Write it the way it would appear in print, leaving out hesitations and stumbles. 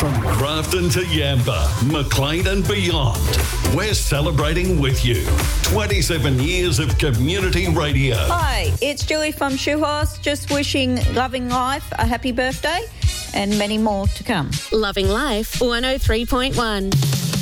From Grafton to Yamba, Maclean and beyond, we're celebrating with you 27 years of community radio. Hi, it's Julie from Shoehorse, just wishing Loving Life a happy birthday and many more to come. Loving Life 103.1.